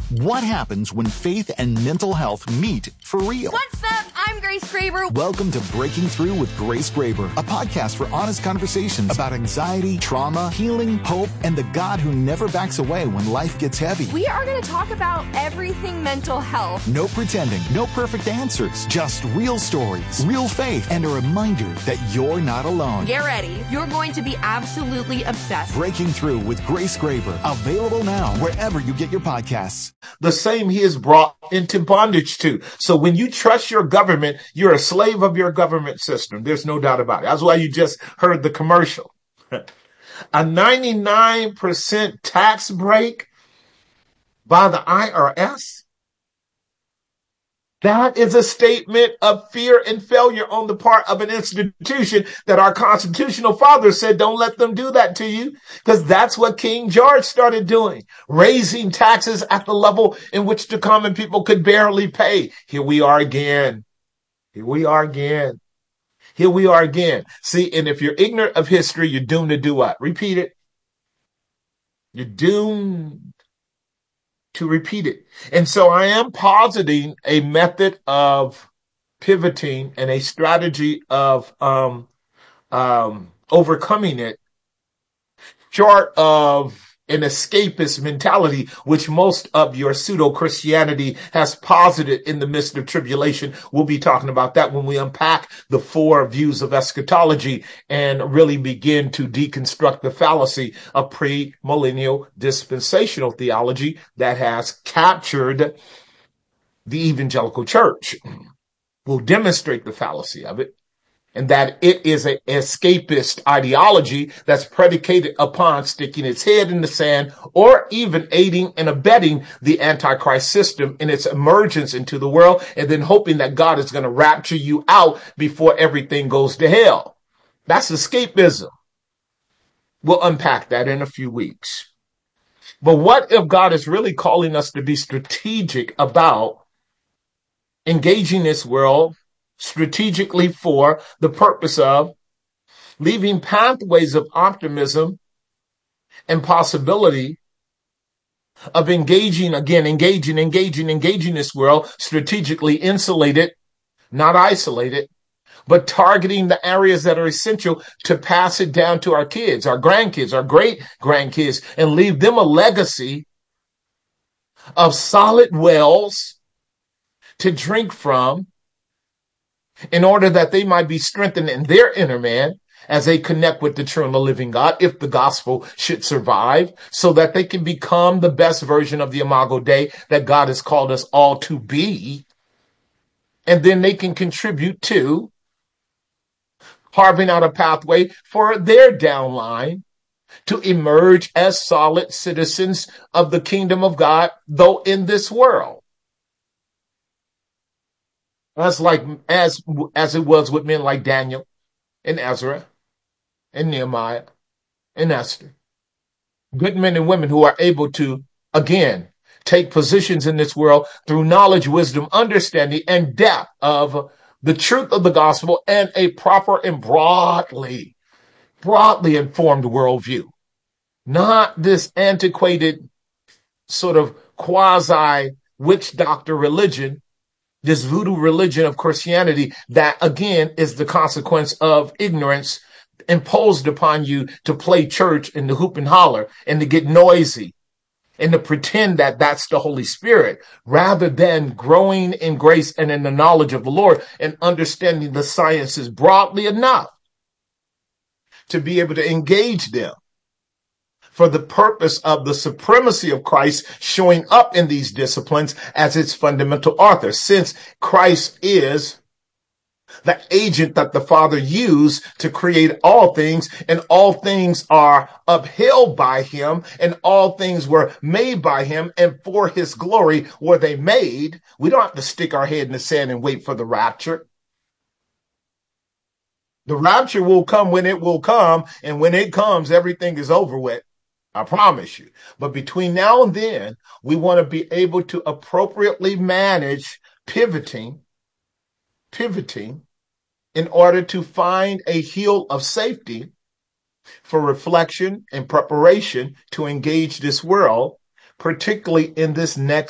What happens when faith and mental health meet for real? What's up? I'm Grace Graber. Welcome to Breaking Through with Grace Graber, a podcast for honest conversations about anxiety, trauma, healing, hope, and the God who never backs away when life gets heavy. We are going to talk about everything mental health. No pretending, no perfect answers, just real stories, real faith, and a reminder that you're not alone. Get ready. You're going to be absolutely obsessed. Breaking Through with Grace Graber, available now wherever you get your podcasts. The same he is brought into bondage to. So when you trust your government, you're a slave of your government system. There's no doubt about it. That's why you just heard the commercial. A 99% tax break by the IRS. That is a statement of fear and failure on the part of an institution that our constitutional father said, don't let them do that to you, because that's what King George started doing, raising taxes at the level in which the common people could barely pay. Here we are again. Here we are again. Here we are again. See, and if you're ignorant of history, you're doomed to do what? Repeat it. You're doomed to repeat it. And so I am positing a method of pivoting and a strategy of overcoming it, short of an escapist mentality, which most of your pseudo-Christianity has posited in the midst of tribulation. We'll be talking about that when we unpack the 4 views of eschatology and really begin to deconstruct the fallacy of pre-millennial dispensational theology that has captured the evangelical church. We'll demonstrate the fallacy of it, and that it is an escapist ideology that's predicated upon sticking its head in the sand or even aiding and abetting the Antichrist system in its emergence into the world, and then hoping that God is going to rapture you out before everything goes to hell. That's escapism. We'll unpack that in a few weeks. But what if God is really calling us to be strategic about engaging this world strategically for the purpose of leaving pathways of optimism and possibility of engaging this world strategically insulated, not isolated, but targeting the areas that are essential to pass it down to our kids, our grandkids, our great grandkids, and leave them a legacy of solid wells to drink from, in order that they might be strengthened in their inner man as they connect with the true and the living God, if the gospel should survive, so that they can become the best version of the Imago Dei that God has called us all to be. And then they can contribute to carving out a pathway for their downline to emerge as solid citizens of the kingdom of God, though in this world. As it was with men like Daniel and Ezra and Nehemiah and Esther. Good men and women who are able to, again, take positions in this world through knowledge, wisdom, understanding, and depth of the truth of the gospel and a proper and broadly informed worldview. Not this antiquated sort of quasi witch doctor religion, this voodoo religion of Christianity that, again, is the consequence of ignorance imposed upon you to play church and to hoop and holler and to get noisy and to pretend that that's the Holy Spirit, rather than growing in grace and in the knowledge of the Lord and understanding the sciences broadly enough to be able to engage them for the purpose of the supremacy of Christ showing up in these disciplines as its fundamental author, since Christ is the agent that the Father used to create all things, and all things are upheld by him, and all things were made by him, and for his glory were they made. We don't have to stick our head in the sand and wait for the rapture. The rapture will come when it will come, and when it comes, everything is over with. I promise you. But between now and then, we want to be able to appropriately manage pivoting in order to find a hill of safety for reflection and preparation to engage this world, particularly in this next